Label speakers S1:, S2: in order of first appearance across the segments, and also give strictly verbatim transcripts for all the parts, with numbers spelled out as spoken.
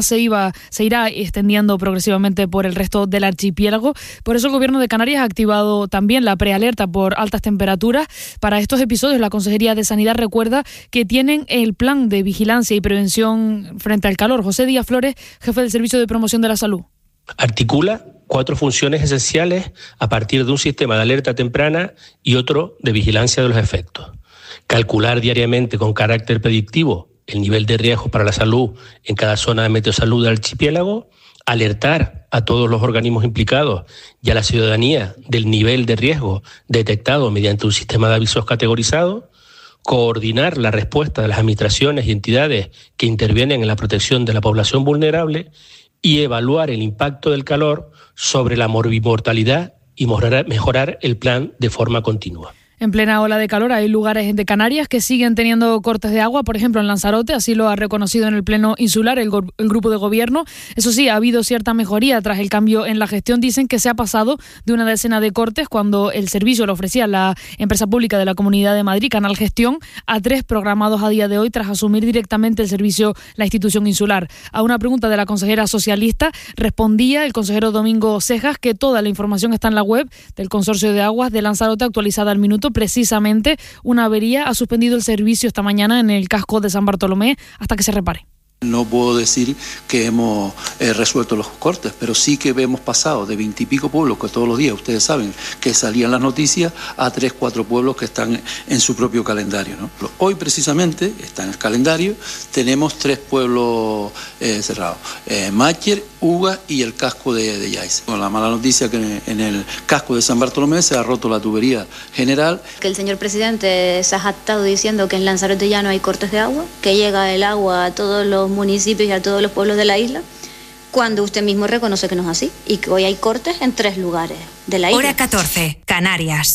S1: se iba, se irá extendiendo progresivamente por el resto del archipiélago. Por eso el Gobierno de Canarias ha activado también la prealerta por altas temperaturas. Para estos episodios, la Consejería de Sanidad recuerda que tienen el plan de vigilancia y prevención frente al calor. José Díaz Flores, jefe del Servicio de Promoción de la Salud.
S2: Articula cuatro funciones esenciales a partir de un sistema de alerta temprana y otro de vigilancia de los efectos. Calcular diariamente con carácter predictivo el nivel de riesgo para la salud en cada zona de meteosalud del archipiélago, alertar a todos los organismos implicados y a la ciudadanía del nivel de riesgo detectado mediante un sistema de avisos categorizado, coordinar la respuesta de las administraciones y entidades que intervienen en la protección de la población vulnerable y evaluar el impacto del calor sobre la morbimortalidad y mejorar el plan de forma continua.
S1: En plena ola de calor hay lugares de Canarias que siguen teniendo cortes de agua, por ejemplo en Lanzarote, así lo ha reconocido en el Pleno Insular el, go- el grupo de gobierno. Eso sí, ha habido cierta mejoría tras el cambio en la gestión. Dicen que se ha pasado de una decena de cortes cuando el servicio lo ofrecía la empresa pública de la Comunidad de Madrid, Canal Gestión, a tres programados a día de hoy tras asumir directamente el servicio la institución insular. A una pregunta de la consejera socialista respondía el consejero Domingo Cejas que toda la información está en la web del Consorcio de Aguas de Lanzarote actualizada al minuto. Precisamente una avería ha suspendido el servicio esta mañana en el casco de San Bartolomé hasta que se repare.
S3: No puedo decir que hemos eh, resuelto los cortes, pero sí que hemos pasado de veintipico pueblos que todos los días, ustedes saben, que salían las noticias, a tres, cuatro pueblos que están en su propio calendario, ¿no? Hoy precisamente está en el calendario, tenemos tres pueblos eh, cerrados, eh, Mácher, Uga y el casco de, de Yais. Con la mala noticia que en, en el casco de San Bartolomé se ha roto la tubería general.
S4: Que el señor presidente se ha jactado diciendo que en Lanzarote ya no hay cortes de agua, que llega el agua a todos los municipios y a todos los pueblos de la isla, cuando usted mismo reconoce que no es así y que hoy hay cortes en tres lugares de la isla.
S5: Hora catorce, Canarias.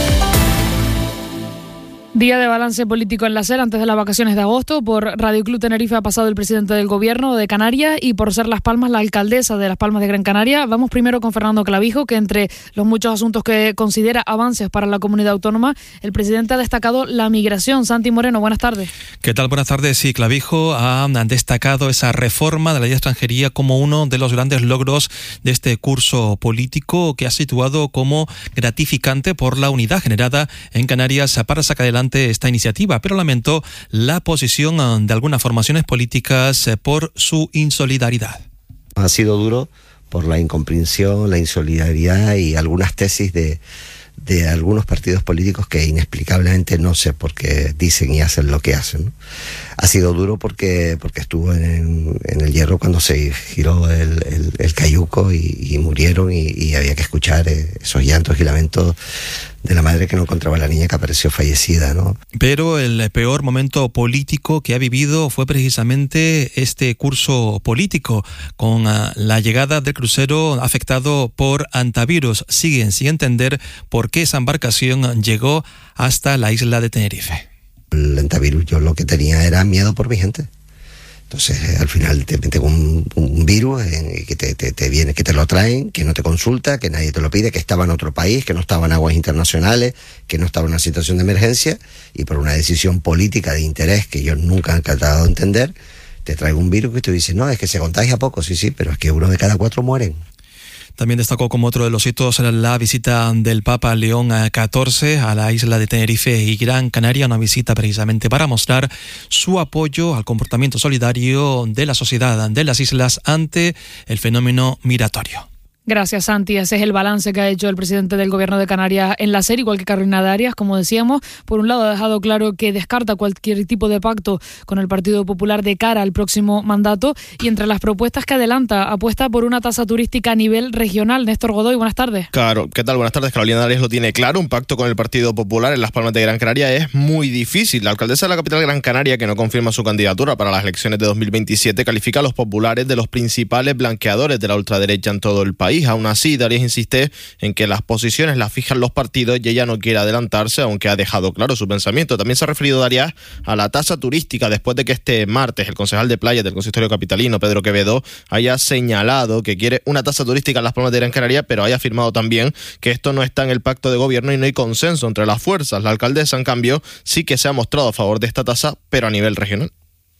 S1: Día de balance político en la SER antes de las vacaciones de agosto. Por Radio Club Tenerife ha pasado el presidente del Gobierno de Canarias y por ser Las Palmas la alcaldesa de Las Palmas de Gran Canaria. Vamos primero con Fernando Clavijo, que entre los muchos asuntos que considera avances para la comunidad autónoma, el presidente ha destacado la migración. Santi Moreno, buenas tardes.
S6: ¿Qué tal? Buenas tardes. Sí, Clavijo ha destacado esa reforma de la ley de extranjería como uno de los grandes logros de este curso político, que ha situado como gratificante por la unidad generada en Canarias para sacar adelante esta iniciativa, pero lamentó la posición de algunas formaciones políticas por su insolidaridad.
S7: Ha sido duro por la incomprensión, la insolidaridad y algunas tesis de, de algunos partidos políticos que inexplicablemente no sé por qué dicen y hacen lo que hacen, ¿no? Ha sido duro porque, porque estuvo en, en el hierro cuando se giró el, el, el cayuco y, y murieron y, y había que escuchar esos llantos y lamentos de la madre que no encontraba a la niña que apareció fallecida, ¿no?
S6: Pero el peor momento político que ha vivido fue precisamente este curso político, con uh, la llegada del crucero afectado por antivirus. Siguen sin entender por qué esa embarcación llegó hasta la isla de Tenerife.
S7: El antivirus, yo lo que tenía era miedo por mi gente. Entonces, al final te meten un, un virus en, que te, te, te viene, que te lo traen, que no te consulta, que nadie te lo pide, que estaba en otro país, que no estaba en aguas internacionales, que no estaba en una situación de emergencia, y por una decisión política de interés que yo nunca he tratado de entender, te trae un virus que te dice, no, es que se contagia poco, sí, sí, pero es que uno de cada cuatro mueren.
S6: También destacó como otro de los hitos la visita del Papa León catorce a la isla de Tenerife y Gran Canaria, una visita precisamente para mostrar su apoyo al comportamiento solidario de la sociedad de las islas ante el fenómeno migratorio.
S1: Gracias, Santi. Ese es el balance que ha hecho el presidente del Gobierno de Canarias en la SER, igual que Carolina Darias, como decíamos. Por un lado, ha dejado claro que descarta cualquier tipo de pacto con el Partido Popular de cara al próximo mandato, y entre las propuestas que adelanta, apuesta por una tasa turística a nivel regional. Néstor Godoy, buenas tardes.
S8: Claro, ¿qué tal? Buenas tardes. Carolina Darias lo tiene claro. Un pacto con el Partido Popular en Las Palmas de Gran Canaria es muy difícil. La alcaldesa de la capital Gran Canaria, que no confirma su candidatura para las elecciones de dos mil veintisiete, califica a los populares de los principales blanqueadores de la ultraderecha en todo el país. Aún así, Darias insiste en que las posiciones las fijan los partidos y ella no quiere adelantarse, aunque ha dejado claro su pensamiento. También se ha referido Darias a la tasa turística después de que este martes el concejal de playas del consistorio capitalino, Pedro Quevedo, haya señalado que quiere una tasa turística en Las Palmas de Gran Canaria, pero haya afirmado también que esto no está en el pacto de gobierno y no hay consenso entre las fuerzas. La alcaldesa, en cambio, sí que se ha mostrado a favor de esta tasa, pero a nivel regional.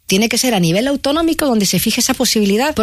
S9: Tiene que ser a nivel autonómico donde se fije esa posibilidad.